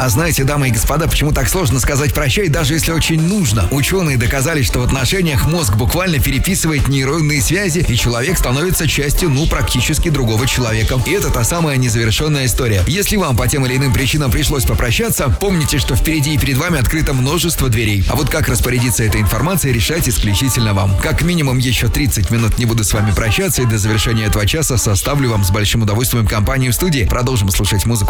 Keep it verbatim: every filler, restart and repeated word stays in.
А знаете, дамы и господа, почему так сложно сказать «прощай», даже если очень нужно? Ученые доказали, что в отношениях мозг буквально переписывает нейронные связи, и человек становится частью, ну, практически другого человека. И это та самая незавершенная история. Если вам по тем или иным причинам пришлось попрощаться, помните, что впереди и перед вами открыто множество дверей. А вот как распорядиться этой информацией, решать исключительно вам. Как минимум еще тридцать минут не буду с вами прощаться, и до завершения этого часа составлю вам с большим удовольствием компанию в студии. Продолжим слушать музыку.